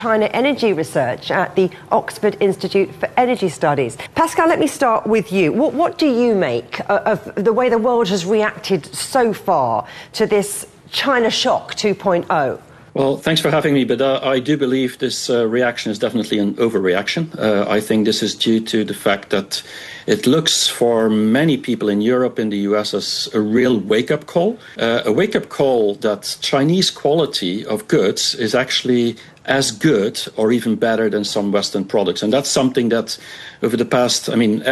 China Energy Research at the Oxford Institute for Energy Studies. Pascal, let me start with you. What do you make of the way the world has reacted so far to this China Shock 2.0? Well, thanks for having me, but I do believe this reaction is definitely an overreaction. I think this is due to the fact that it looks for many people in Europe, in the US, as a real wake-up call. A wake-up call that Chinese quality of goods is actually as good or even better than some Western products. And that's something that over the past,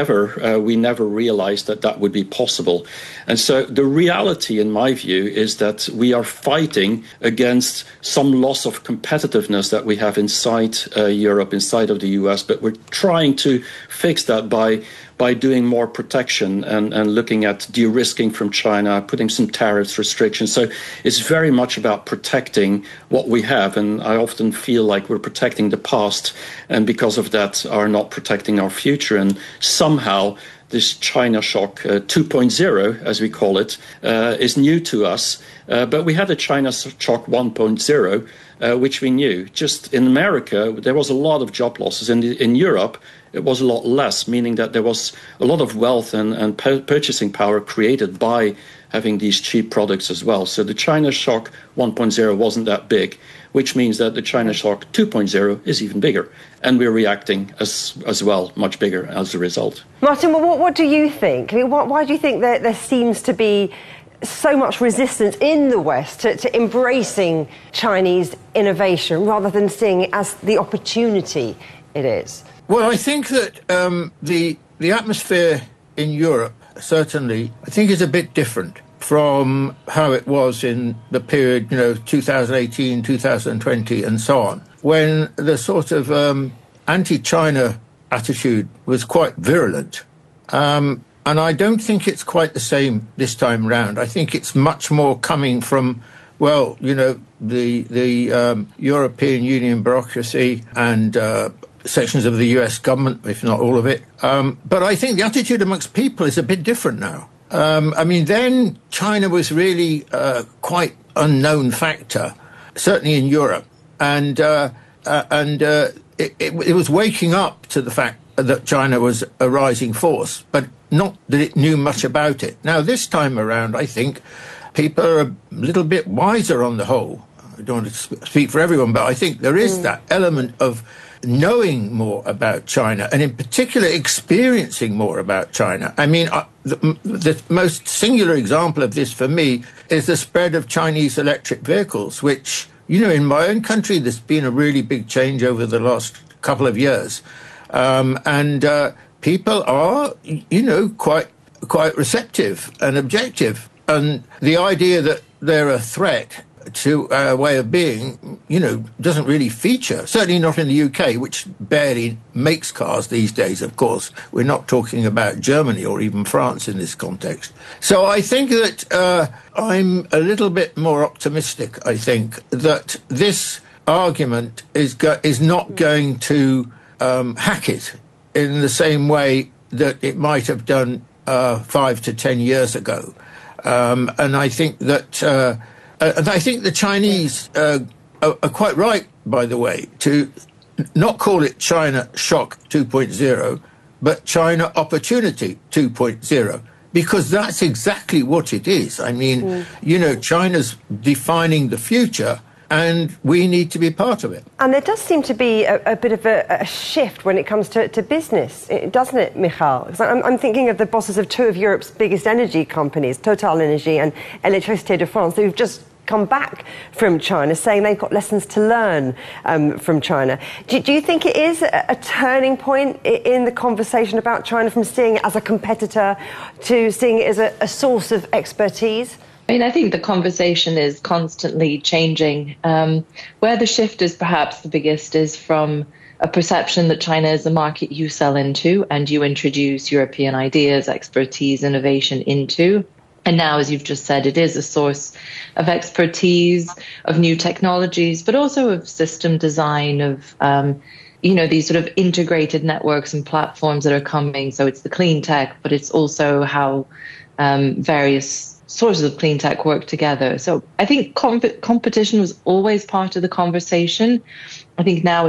we never realized that that would be possible. And so the reality, in my view, is that we are fighting against some loss of competitiveness that we have inside Europe, inside of the US, but we're trying to fix that by doing more protection and looking at de-risking from China, putting some tariffs, restrictions. So it's very much about protecting what we have. And I often feel like we're protecting the past, and because of that are not protecting our future. And somehow this China Shock 2.0, as we call it, is new to us. But we had a China Shock 1.0, which we knew. Just in America, there was a lot of job losses. In Europe, it was a lot less, meaning that there was a lot of wealth and purchasing power created by having these cheap products as well. So the China Shock 1.0 wasn't that big, which means that the China Shock 2.0 is even bigger. And we're reacting as well, much bigger as a result. Martin, what do you think? I mean, why do you think that there seems to be so much resistance in the West to embracing Chinese innovation rather than seeing it as the opportunity it is? Well, I think that the atmosphere in Europe, certainly, I think is a bit different from how it was in the period, 2018, 2020 and so on, when the sort of anti-China attitude was quite virulent. And I don't think it's quite the same this time round. I think it's much more coming from, the European Union bureaucracy and sections of the US government, if not all of it. But I think the attitude amongst people is a bit different now. Then China was really quite unknown factor, certainly in Europe. And it was waking up to the fact that China was a rising force, but not that it knew much about it. Now, this time around, I think people are a little bit wiser on the whole. I don't want to speak for everyone, but I think there is that element of knowing more about China, and in particular experiencing more about China. The most singular example of this for me is the spread of Chinese electric vehicles, which, in my own country, there's been a really big change over the last couple of years. People are, quite receptive and objective. And the idea that they're a threat to our way of being, doesn't really feature, certainly not in the UK, which barely makes cars these days, of course. We're not talking about Germany or even France in this context. So I think that I'm a little bit more optimistic, I think, that this argument is not going to hack it in the same way that it might have done 5 to 10 years ago. And I think that I think the Chinese are quite right, by the way, to not call it China Shock 2.0, but China Opportunity 2.0, because that's exactly what it is. China's defining the future, and we need to be part of it. And there does seem to be a bit of a shift when it comes to business, doesn't it, Michal? Because I'm thinking of the bosses of two of Europe's biggest energy companies, Total Energy and Électricité de France, who've just come back from China, saying they've got lessons to learn from China. Do you think it is a turning point in the conversation about China, from seeing it as a competitor to seeing it as a source of expertise? I think the conversation is constantly changing. Where the shift is perhaps the biggest is from a perception that China is a market you sell into and you introduce European ideas, expertise, innovation into. And now, as you've just said, it is a source of expertise, of new technologies, but also of system design, of, these sort of integrated networks and platforms that are coming. So it's the clean tech, but it's also how various sources of clean tech work together. So I think competition was always part of the conversation. I think now